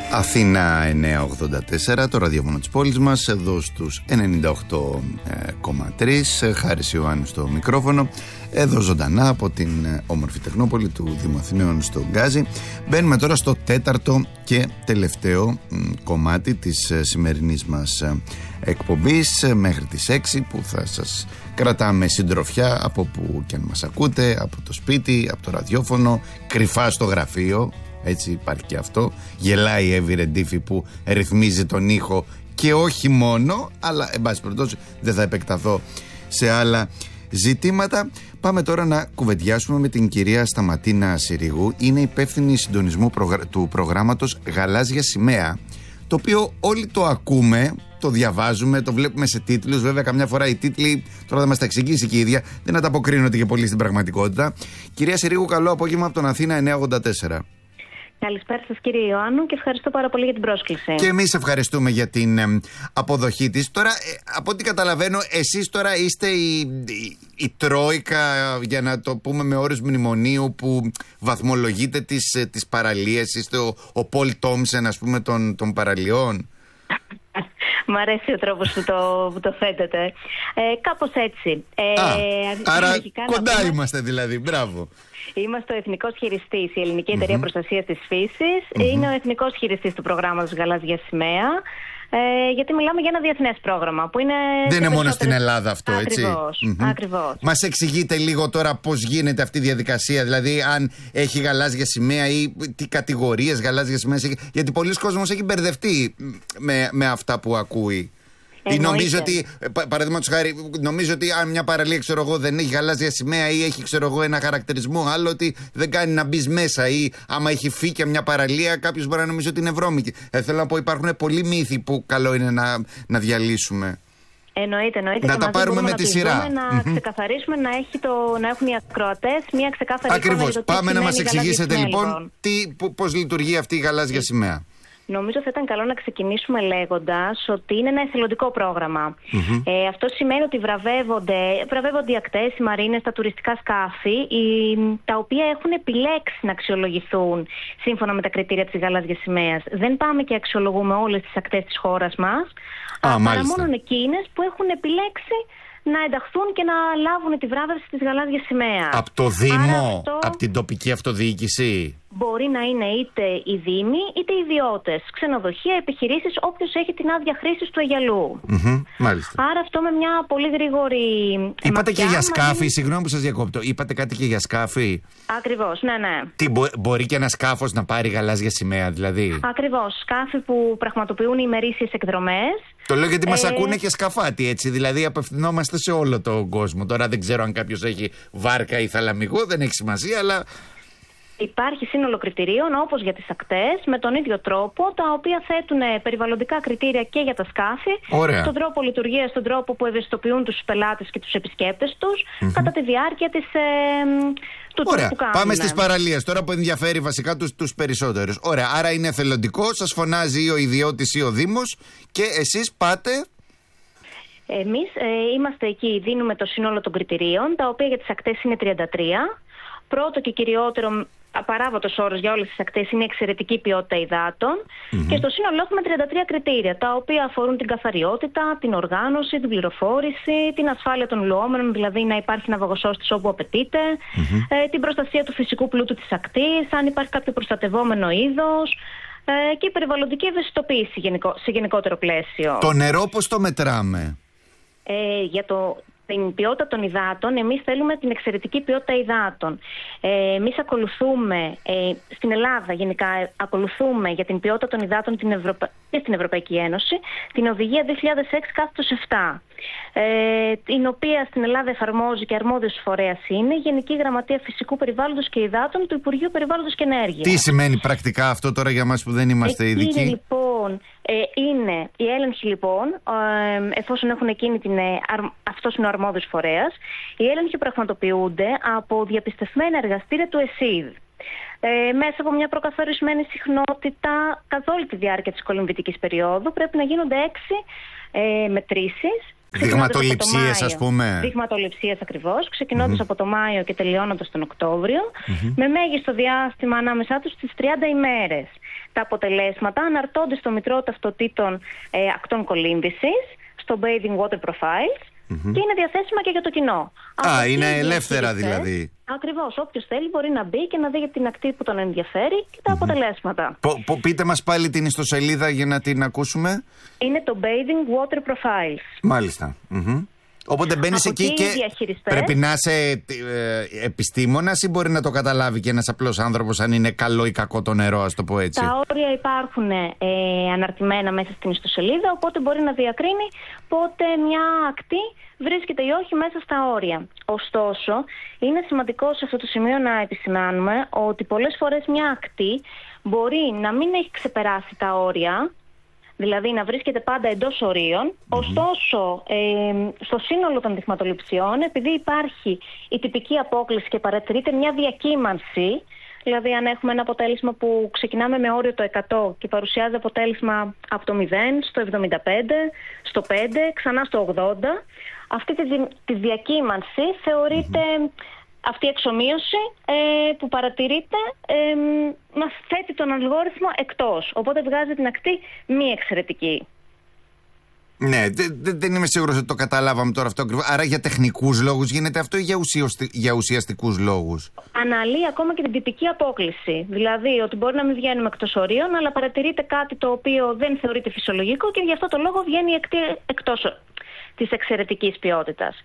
Αθήνα 984, το ραδιόφωνο της πόλης μας, εδώ στους 98,3. Χάρης Ιωάννου στο μικρόφωνο, εδώ ζωντανά από την όμορφη Τεχνόπολη του Δήμου Αθηναίων στο Γκάζι. Μπαίνουμε τώρα στο τέταρτο και τελευταίο κομμάτι της σημερινής μας εκπομπής, μέχρι τις 6, που θα σας κρατάμε συντροφιά από που και αν μας ακούτε, από το σπίτι, από το ραδιόφωνο, κρυφά στο γραφείο. Έτσι υπάρχει και αυτό. Γελάει η Εύη Ρεντίφη που ρυθμίζει τον ήχο και όχι μόνο, αλλά εν πάση περιπτώσει δεν θα επεκταθώ σε άλλα ζητήματα. Πάμε τώρα να κουβεντιάσουμε με την κυρία Σταματίνα Συρίγου. Είναι υπεύθυνη συντονισμού του προγράμματος Γαλάζια Σημαία, το οποίο όλοι το ακούμε, το διαβάζουμε, το βλέπουμε σε τίτλους. Βέβαια καμιά φορά οι τίτλοι, τώρα θα μας τα εξηγήσει και η ίδια, δεν ανταποκρίνονται και πολύ στην πραγματικότητα. Κυρία Συρίγου, καλό απόγευμα από τον Αθήνα 984. Καλησπέρα σας κύριε Ιωάννου και ευχαριστώ πάρα πολύ για την πρόσκληση. Και εμείς ευχαριστούμε για την αποδοχή της. Τώρα, από ό,τι καταλαβαίνω, εσείς τώρα είστε η τρόικα, για να το πούμε με όρους μνημονίου, που βαθμολογείτε τις παραλίες. Είστε ο Πολ Τόμσεν, ας πούμε, των παραλιών. Μ' αρέσει ο τρόπος που το θέτετε. Κάπως έτσι. Άρα κοντά είμαστε δηλαδή. Μπράβο. Είμαστε ο εθνικός χειριστής, η Ελληνική Εταιρεία Προστασίας της Φύσης. Είναι ο εθνικός χειριστής του προγράμματος Γαλάζια Σημαία. Γιατί μιλάμε για ένα διεθνές πρόγραμμα που είναι. Δεν είναι μόνο στην Ελλάδα αυτό, έτσι. Ακριβώς. Μας εξηγείτε λίγο τώρα πώς γίνεται αυτή η διαδικασία, δηλαδή αν έχει γαλάζια σημαία ή τι κατηγορίες γαλάζια σημαία έχει. Γιατί πολλοί κόσμος έχει μπερδευτεί με αυτά που ακούει. Ή νομίζω ότι, παραδείγματος χάρη, νομίζω ότι αν μια παραλία, ξέρω εγώ, δεν έχει γαλάζια σημαία ή έχει, ξέρω εγώ, ένα χαρακτηρισμό άλλο, ότι δεν κάνει να μπει μέσα, ή άμα έχει φύκια μια παραλία, κάποιος μπορεί να νομίζει ότι είναι βρώμικη. Θέλω να πω, υπάρχουν πολλοί μύθοι που καλό είναι να διαλύσουμε. Εννοείται. Να τα πάρουμε με τη σειρά. Να ξεκαθαρίσουμε, να έχουν οι ακροατές μια ξεκάθαρη εικόνα. Ακριβώς. Πάμε να μας εξηγήσετε λοιπόν πώς λειτουργεί αυτή η γαλάζια σημαία. Νομίζω θα ήταν καλό να ξεκινήσουμε λέγοντας ότι είναι ένα εθελοντικό πρόγραμμα. Αυτό σημαίνει ότι βραβεύονται οι ακτές, οι μαρίνες, τα τουριστικά σκάφη, τα οποία έχουν επιλέξει να αξιολογηθούν σύμφωνα με τα κριτήρια της γαλάζιας σημαίας. Δεν πάμε και αξιολογούμε όλες τις ακτές της χώρας μας, παρά μόνο εκείνες που έχουν επιλέξει να ενταχθούν και να λάβουν τη βράβευση της γαλάζιας σημαίας. Από το Δήμο, από την τοπική αυτοδιοίκηση. Μπορεί να είναι είτε οι δήμοι είτε οι ιδιώτες, ξενοδοχεία, επιχειρήσεις, όποιος έχει την άδεια χρήσης του Αιγιαλού. Μάλιστα. Άρα αυτό με μια πολύ γρήγορη. Είπατε και για σκάφη, συγγνώμη που σας διακόπτω. Είπατε κάτι και για σκάφη. Ακριβώς, ναι. Τι, μπορεί και ένα σκάφος να πάρει γαλάζια σημαία, δηλαδή. Ακριβώς. Σκάφη που πραγματοποιούν ημερήσιες εκδρομές. Το λέω γιατί μας ακούνε και σκαφάτι, έτσι. Δηλαδή απευθυνόμαστε σε όλο τον κόσμο. Τώρα δεν ξέρω αν κάποιος έχει βάρκα ή θαλαμικό, δεν έχει σημασία, αλλά. Υπάρχει σύνολο κριτηρίων όπως για τις ακτές, με τον ίδιο τρόπο, τα οποία θέτουν περιβαλλοντικά κριτήρια και για τα σκάφη. Ωραία. Στον τρόπο λειτουργίας, στον τρόπο που ευαισθητοποιούν τους πελάτες και τους επισκέπτες τους κατά τη διάρκεια του Ωραία. που κάνουν. Πάμε στις παραλίες τώρα, που ενδιαφέρει βασικά τους περισσότερους. Ωραία. Άρα είναι εθελοντικό, σας φωνάζει ή ο ιδιώτης ή ο Δήμος και εσείς πάτε. Εμείς είμαστε εκεί, δίνουμε το σύνολο των κριτηρίων, τα οποία για τις ακτές είναι 33. Πρώτο και κυριότερο, απαράβατος όρος για όλες τις ακτές, είναι η εξαιρετική ποιότητα υδάτων. Και στο σύνολο έχουμε 33 κριτήρια, τα οποία αφορούν την καθαριότητα, την οργάνωση, την πληροφόρηση, την ασφάλεια των λουόμενων, δηλαδή να υπάρχει ναυαγοσώστης όπου απαιτείται, την προστασία του φυσικού πλούτου της ακτής, αν υπάρχει κάποιο προστατευόμενο είδος, και η περιβαλλοντική ευαισθητοποίηση σε γενικότερο πλαίσιο. Το νερό πώς το μετράμε? Για την ποιότητα των υδάτων, εμείς θέλουμε την εξαιρετική ποιότητα υδάτων. Εμείς ακολουθούμε, στην Ελλάδα γενικά, ακολουθούμε για την ποιότητα των υδάτων και στην Ευρωπαϊκή Ένωση την Οδηγία 2006/7, την οποία στην Ελλάδα εφαρμόζει και αρμόδιος φορέας είναι η Γενική Γραμματεία Φυσικού Περιβάλλοντος και Υδάτων του Υπουργείου Περιβάλλοντος και Ενέργειας. Τι σημαίνει πρακτικά αυτό τώρα για μας που δεν είμαστε ειδικοί? Λοιπόν, είναι η έλεγχη, λοιπόν, εφόσον έχουν εκείνη αυτός είναι ο αρμόδιος φορέας, οι έλεγχοι πραγματοποιούνται από διαπιστευμένα εργαστήρια του ΕΣΥΔ. Μέσα από μια προκαθορισμένη συχνότητα καθ' όλη τη διάρκεια της κολυμβητικής περίοδου πρέπει να γίνονται 6 μετρήσεις. Δειγματοληψίες, ας πούμε. Δειγματοληψίες ακριβώς, ξεκινώντας από το Μάιο και τελειώνοντας τον Οκτώβριο, με μέγιστο διάστημα ανάμεσά τους στις 30 ημέρες. τα αποτελέσματα αναρτώνται στο Μητρό Ταυτοτήτων Ακτών Κολύμβησης, στο Bathing Water Profiles, και είναι διαθέσιμα και για το κοινό. Είναι ελεύθερα δηλαδή. Ακριβώς. Όποιος θέλει μπορεί να μπει και να δει για την ακτή που τον ενδιαφέρει και τα αποτελέσματα. Πείτε μας πάλι την ιστοσελίδα για να την ακούσουμε. Είναι το Bathing Water Profiles. Μάλιστα. Οπότε μπαίνεις εκεί και πρέπει να είσαι επιστήμονας ή μπορεί να το καταλάβει και ένας απλός άνθρωπος αν είναι καλό ή κακό το νερό, ας το πω έτσι? Τα όρια υπάρχουν αναρτημένα μέσα στην ιστοσελίδα, οπότε μπορεί να διακρίνει πότε μια ακτή βρίσκεται ή όχι μέσα στα όρια. Ωστόσο, είναι σημαντικό σε αυτό το σημείο να επισημάνουμε ότι πολλές φορές μια ακτή μπορεί να μην έχει ξεπεράσει τα όρια, δηλαδή να βρίσκεται πάντα εντός ορίων. Ωστόσο, στο σύνολο των δειγματοληψιών, επειδή υπάρχει η τυπική απόκλιση και παρατηρείται μια διακύμανση, δηλαδή αν έχουμε ένα αποτέλεσμα που ξεκινάμε με όριο το 100 και παρουσιάζει αποτέλεσμα από το 0 στο 75, στο 5, ξανά στο 80, αυτή τη διακύμανση θεωρείται... Αυτή η εξομοίωση που παρατηρείται μας θέτει τον αλγόριθμο εκτός. Οπότε βγάζει την ακτή μη εξαιρετική. Ναι, δεν είμαι σίγουρος ότι το καταλάβαμε τώρα αυτό ακριβώς. Άρα για τεχνικούς λόγους γίνεται αυτό ή για ουσιαστικούς λόγους? Αναλύει ακόμα και την τυπική απόκλιση. Δηλαδή ότι μπορεί να μην βγαίνουμε εκτός ορίων, αλλά παρατηρείται κάτι το οποίο δεν θεωρείται φυσιολογικό και γι' αυτό το λόγο βγαίνει η ακτή εκτός της εξαιρετικής ποιότητας.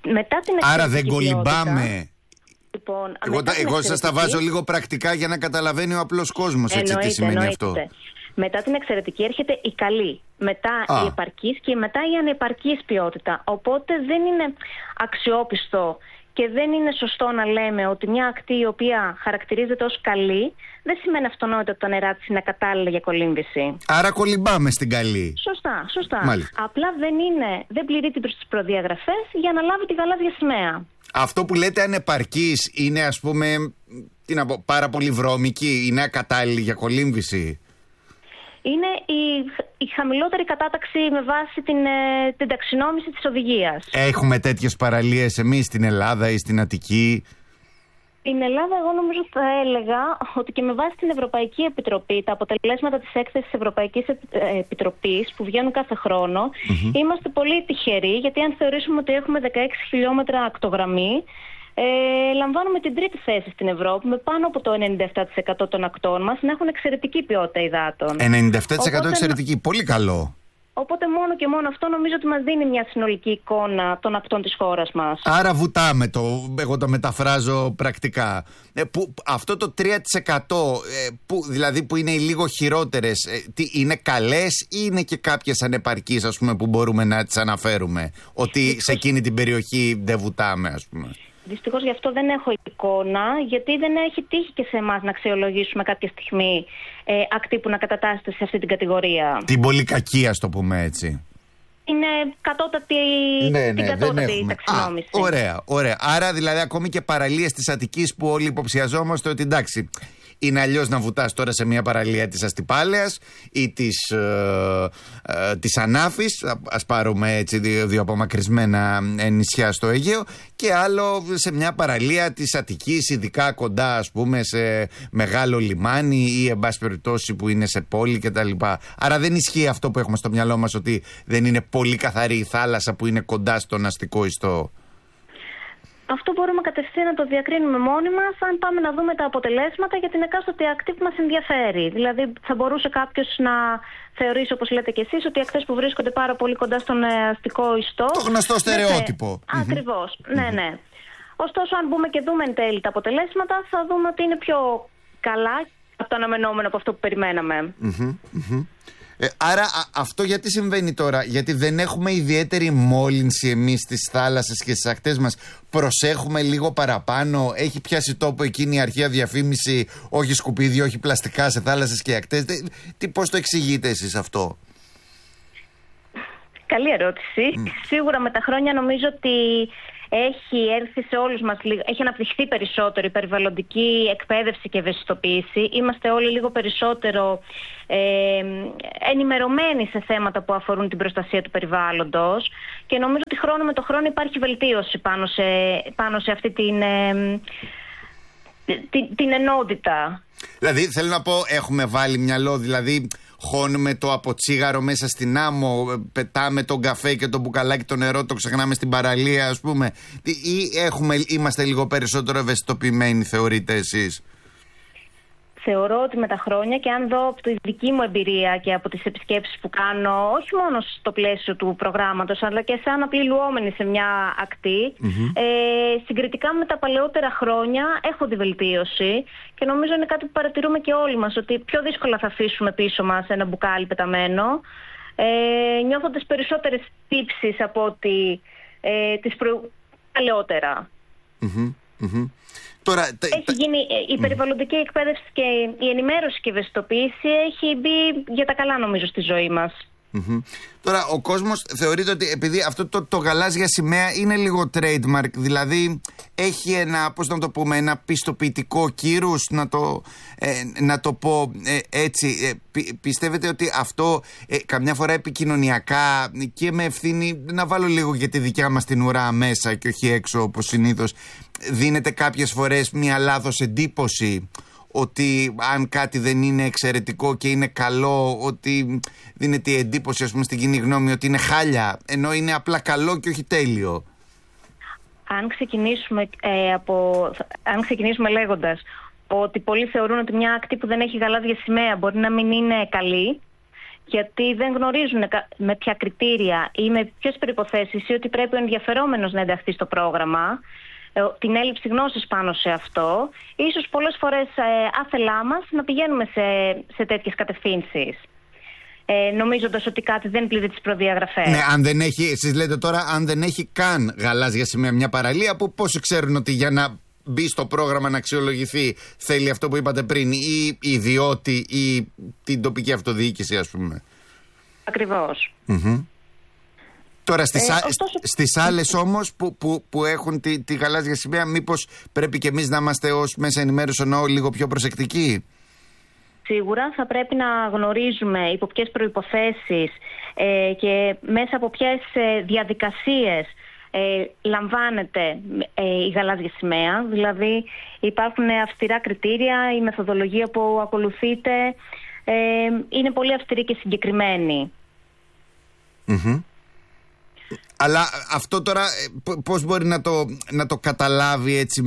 Άρα δεν κολυμπάμε. Λοιπόν, εγώ σας τα βάζω λίγο πρακτικά για να καταλαβαίνει ο απλός κόσμος, έτσι, τι σημαίνει αυτό. Μετά την εξαιρετική έρχεται η καλή, μετά η επαρκής και μετά η ανεπαρκής ποιότητα. Οπότε δεν είναι αξιόπιστο και δεν είναι σωστό να λέμε ότι μια ακτή η οποία χαρακτηρίζεται ως καλή, δεν σημαίνει αυτονόητο ότι τα νερά της είναι κατάλληλα για κολύμβηση. Άρα κολυμπάμε στην καλή. Σωστά. Μάλιστα. Απλά δεν πληρεί τις προδιαγραφές για να λάβει τη γαλάζια σημαία. Αυτό που λέτε ανεπαρκής είναι, ας πούμε, πάρα πολύ βρώμικη, είναι ακατάλληλη για κολύμβηση? Είναι η χαμηλότερη κατάταξη με βάση την ταξινόμηση της οδηγίας. Έχουμε τέτοιες παραλίες εμείς στην Ελλάδα ή στην Αττική? Στην Ελλάδα εγώ νομίζω θα έλεγα ότι και με βάση την Ευρωπαϊκή Επιτροπή, τα αποτελέσματα της έκθεσης της Ευρωπαϊκής Επιτροπής που βγαίνουν κάθε χρόνο, είμαστε πολύ τυχεροί, γιατί αν θεωρήσουμε ότι έχουμε 16 χιλιόμετρα ακτογραμμή, λαμβάνουμε την τρίτη θέση στην Ευρώπη με πάνω από το 97% των ακτών μας να έχουν εξαιρετική ποιότητα υδάτων. 97% εξαιρετική, πολύ καλό. Οπότε μόνο και μόνο αυτό νομίζω ότι μας δίνει μια συνολική εικόνα των ακτών της χώρας μας. Άρα βουτάμε εγώ το μεταφράζω πρακτικά. Αυτό το 3% δηλαδή που είναι οι λίγο χειρότερες, είναι καλές ή είναι και κάποιες ανεπαρκείς, ας πούμε, που μπορούμε να τις αναφέρουμε? Ότι σε εκείνη την περιοχή δεν βουτάμε, ας πούμε. Δυστυχώς γι' αυτό δεν έχω εικόνα, γιατί δεν έχει τύχει και σε εμάς να αξιολογήσουμε κάποια στιγμή ακτή που να κατατάσσεται σε αυτή την κατηγορία. Την πολύ κακή, ας το πούμε έτσι. Είναι κατώτατη, την κατώτατη ταξινόμηση. Ωραία. Άρα δηλαδή ακόμη και παραλίες της Αττικής που όλοι υποψιαζόμαστε ότι εντάξει, είναι αλλιώς να βουτάς τώρα σε μια παραλία της Αστυπάλαιας ή της Ανάφης, ας πάρουμε έτσι δύο απομακρυσμένα νησιά στο Αιγαίο, και άλλο σε μια παραλία της Αττικής, ειδικά κοντά, ας πούμε, σε μεγάλο λιμάνι ή εν πάση περιπτώσει που είναι σε πόλη κτλ. Άρα δεν ισχύει αυτό που έχουμε στο μυαλό μας, ότι δεν είναι πολύ καθαρή η θάλασσα που είναι κοντά στον αστικό ιστό. Αυτό μπορούμε κατευθείαν να το διακρίνουμε μόνοι μας αν πάμε να δούμε τα αποτελέσματα για την εκάστοτε ακτή που μας ενδιαφέρει. Δηλαδή θα μπορούσε κάποιος να θεωρήσει, όπως λέτε και εσείς, ότι οι ακτές που βρίσκονται πάρα πολύ κοντά στον αστικό ιστό... Το γνωστό στερεότυπο. Ακριβώς, ναι. Ωστόσο, αν μπούμε και δούμε εν τέλει τα αποτελέσματα, θα δούμε ότι είναι πιο καλά από το αναμενόμενο από αυτό που περιμέναμε. Άρα αυτό γιατί συμβαίνει τώρα? Γιατί δεν έχουμε ιδιαίτερη μόλυνση εμείς στις θάλασσες και στις ακτές μας? Προσέχουμε λίγο παραπάνω? Έχει πιάσει τόπο εκείνη η αρχαία διαφήμιση όχι σκουπίδι, όχι πλαστικά σε θάλασσες και ακτές? Πώς το εξηγείτε εσείς αυτό? Καλή ερώτηση. Σίγουρα με τα χρόνια νομίζω ότι έχει έρθει σε όλους μας, έχει αναπτυχθεί περισσότερο η περιβαλλοντική εκπαίδευση και ευαισθητοποίηση. Είμαστε όλοι λίγο περισσότερο ενημερωμένοι σε θέματα που αφορούν την προστασία του περιβάλλοντος και νομίζω ότι χρόνο με το χρόνο υπάρχει βελτίωση πάνω σε αυτή την ενότητα. Δηλαδή θέλω να πω, έχουμε βάλει μυαλό, δηλαδή χώνουμε το αποτσίγαρο μέσα στην άμμο, πετάμε τον καφέ και το μπουκαλάκι το νερό, το ξεχνάμε στην παραλία, ας πούμε, ή είμαστε λίγο περισσότερο ευαισθητοποιημένοι, θεωρείτε εσείς? Θεωρώ ότι με τα χρόνια, και αν δω από τη δική μου εμπειρία και από τις επισκέψεις που κάνω, όχι μόνο στο πλαίσιο του προγράμματος, αλλά και σαν απλή λουόμενη σε μια ακτή, συγκριτικά με τα παλαιότερα χρόνια έχω τη βελτίωση, και νομίζω είναι κάτι που παρατηρούμε και όλοι μας, ότι πιο δύσκολα θα αφήσουμε πίσω μας ένα μπουκάλι πεταμένο, νιώθοντας περισσότερες τύψεις από ότι τις παλαιότερα. Τώρα, έχει γίνει η περιβαλλοντική εκπαίδευση και η ενημέρωση και η ευαισθητοποίηση έχει μπει για τα καλά, νομίζω, στη ζωή μας. Τώρα ο κόσμος θεωρείται ότι επειδή αυτό το γαλάζια σημαία είναι λίγο trademark, δηλαδή έχει ένα, πώς να το πούμε, ένα πιστοποιητικό κύρους, να το πω έτσι, πιστεύετε ότι αυτό καμιά φορά επικοινωνιακά και με ευθύνη, να βάλω λίγο για τη δικιά μας την ουρά μέσα και όχι έξω όπως συνήθως, δίνεται κάποιες φορές μια λάθος εντύπωση ότι αν κάτι δεν είναι εξαιρετικό και είναι καλό, ότι δίνεται η εντύπωση, ας πούμε, στην κοινή γνώμη ότι είναι χάλια, ενώ είναι απλά καλό και όχι τέλειο? Αν ξεκινήσουμε λέγοντας ότι πολλοί θεωρούν ότι μια ακτή που δεν έχει γαλάζια σημαία μπορεί να μην είναι καλή, γιατί δεν γνωρίζουν με ποια κριτήρια ή με ποιες προϋποθέσεις, ή ότι πρέπει ο ενδιαφερόμενος να ενταχθεί στο πρόγραμμα, την έλλειψη γνώσης πάνω σε αυτό, ίσως πολλές φορές άθελά μας να πηγαίνουμε σε τέτοιες κατευθύνσεις, νομίζοντας ότι κάτι δεν πληρεί τις προδιαγραφές. Ναι, αν δεν έχει, εσείς λέτε τώρα, αν δεν έχει καν γαλάζια σημαία μια παραλία, που πώς ξέρουν ότι για να μπει στο πρόγραμμα να αξιολογηθεί θέλει αυτό που είπατε πριν, ή ιδιώτη ή την τοπική αυτοδιοίκηση, ας πούμε? Ακριβώς. Τώρα στις άλλες όμως που έχουν τη γαλάζια σημαία, μήπως πρέπει και εμείς να είμαστε ως μέσα ενημέρωση λίγο πιο προσεκτικοί? Σίγουρα θα πρέπει να γνωρίζουμε υπό ποιες προϋποθέσεις και μέσα από ποιες διαδικασίες λαμβάνεται η γαλάζια σημαία. Δηλαδή υπάρχουν αυστηρά κριτήρια, η μεθοδολογία που ακολουθείται είναι πολύ αυστηρή και συγκεκριμένη. Αλλά αυτό τώρα πώς μπορεί να το καταλάβει έτσι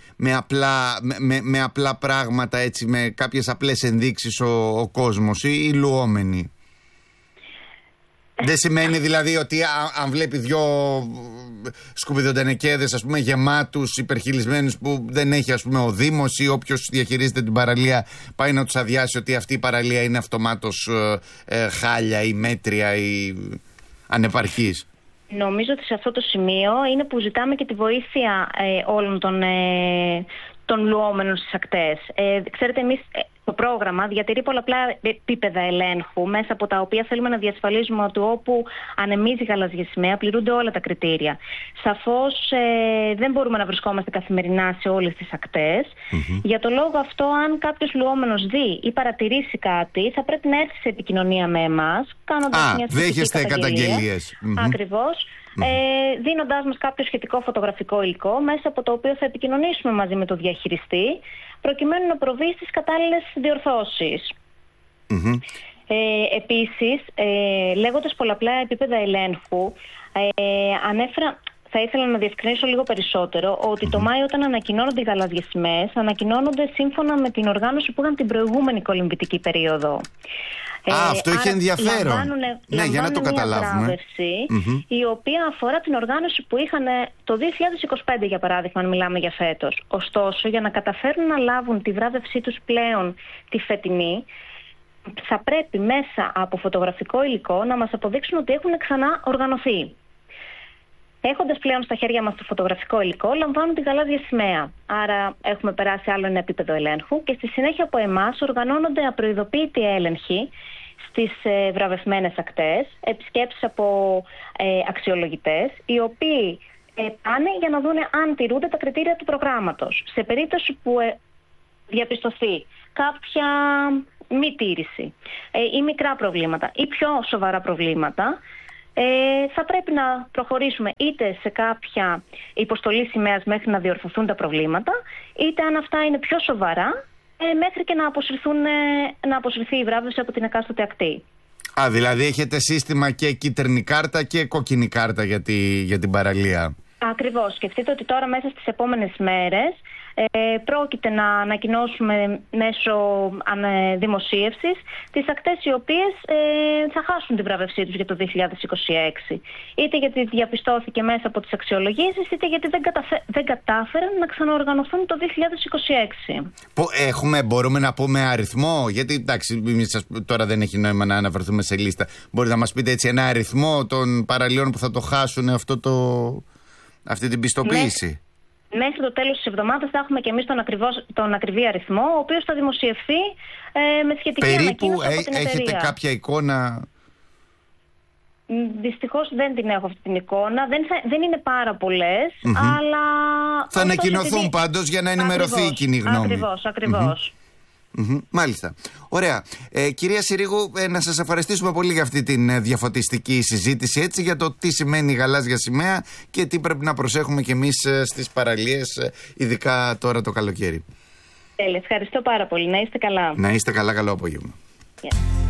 με απλά πράγματα, έτσι, με κάποιες απλές ενδείξεις ο κόσμος ή οι λουόμενοι? Δεν σημαίνει δηλαδή ότι αν βλέπει δυο σκουπιδιοτενεκέδες, ας πούμε, γεμάτους, υπερχειλισμένους, που δεν έχει, ας πούμε, ο Δήμος ή όποιος διαχειρίζεται την παραλία πάει να τους αδειάσει, ότι αυτή η παραλία είναι αυτομάτως χάλια ή μέτρια ή ανεπαρκής? Νομίζω ότι σε αυτό το σημείο είναι που ζητάμε και τη βοήθεια όλων των λουόμενων στις ακτές. Ξέρετε, εμείς το πρόγραμμα διατηρεί πολλαπλά επίπεδα ελέγχου, μέσα από τα οποία θέλουμε να διασφαλίζουμε ότι όπου ανεμίζει γαλάζια σημαία πληρούνται όλα τα κριτήρια. Σαφώς δεν μπορούμε να βρισκόμαστε καθημερινά σε όλες τις ακτές. Για το λόγο αυτό, αν κάποιος λουόμενος δει ή παρατηρήσει κάτι, θα πρέπει να έρθει σε επικοινωνία με εμάς, κάνοντας μια σχετική καταγγελία. Ακριβώς. Δίνοντάς μας κάποιο σχετικό φωτογραφικό υλικό, μέσα από το οποίο θα επικοινωνήσουμε μαζί με τον διαχειριστή, προκειμένου να προβεί στις κατάλληλες διορθώσεις. Επίσης, λέγοντας πολλαπλά επίπεδα ελέγχου, θα ήθελα να διευκρινίσω λίγο περισσότερο ότι το Μάιο, όταν ανακοινώνονται οι γαλάζιες σημαίες, ανακοινώνονται σύμφωνα με την οργάνωση που είχαν την προηγούμενη κολυμβητική περίοδο. Αυτό είχε ενδιαφέρον. Ναι, για να το καταλάβουμε. Μια η οποία αφορά την οργάνωση που είχαν το 2025, για παράδειγμα, αν μιλάμε για φέτος. Ωστόσο, για να καταφέρουν να λάβουν τη βράβευσή τους πλέον τη φετινή, θα πρέπει μέσα από φωτογραφικό υλικό να μας αποδείξουν ότι έχουν ξανά οργανωθεί. Έχοντας πλέον στα χέρια μας το φωτογραφικό υλικό, λαμβάνουν τη γαλάζια σημαία. Άρα έχουμε περάσει άλλο ένα επίπεδο ελέγχου και στη συνέχεια από εμάς οργανώνονται απροειδοποίητοι έλεγχοι στις βραβευμένες ακτές, επισκέψεις από αξιολογητές, οι οποίοι πάνε για να δουν αν τηρούνται τα κριτήρια του προγράμματος. Σε περίπτωση που διαπιστωθεί κάποια μη τήρηση ή μικρά προβλήματα ή πιο σοβαρά προβλήματα, θα πρέπει να προχωρήσουμε είτε σε κάποια υποστολή σημαίας μέχρι να διορθωθούν τα προβλήματα, είτε αν αυτά είναι πιο σοβαρά, μέχρι και να αποσυρθεί η βράβευση από την εκάστοτε ακτή. Δηλαδή έχετε σύστημα και κίτρινη κάρτα και κόκκινη κάρτα για την παραλία. Ακριβώς. Σκεφτείτε ότι τώρα μέσα στις επόμενες μέρες πρόκειται να ανακοινώσουμε μέσω δημοσίευσης τις ακτές οι οποίες θα χάσουν τη βράβευσή τους για το 2026. Είτε γιατί διαπιστώθηκε μέσα από τις αξιολογήσεις, είτε γιατί δεν κατάφεραν να ξαναοργανωθούν το 2026. Μπορούμε να πούμε αριθμό, γιατί εντάξει, τώρα δεν έχει νόημα να αναφερθούμε σε λίστα. Μπορείτε να μας πείτε έτσι ένα αριθμό των παραλίων που θα το χάσουν αυτή την πιστοποίηση? Μέχρι το τέλος της εβδομάδας θα έχουμε και εμείς τον ακριβή αριθμό, ο οποίος θα δημοσιευθεί με σχετική ανακοίνωση από την εταιρεία. Έχετε κάποια εικόνα? Δυστυχώς δεν την έχω αυτή την εικόνα. Δεν είναι πάρα πολλές, αλλά... Θα ανακοινωθούν πάντως για να ενημερωθεί η κοινή γνώμη. Ακριβώς. Μάλιστα. Ωραία. Κυρία Συρίγου, να σας ευχαριστήσουμε πολύ για αυτή την διαφωτιστική συζήτηση, έτσι, για το τι σημαίνει η γαλάζια σημαία και τι πρέπει να προσέχουμε κι εμείς στις παραλίες, ειδικά τώρα το καλοκαίρι. Ευχαριστώ πάρα πολύ. Να είστε καλά. Να είστε καλά, καλό απόγευμα.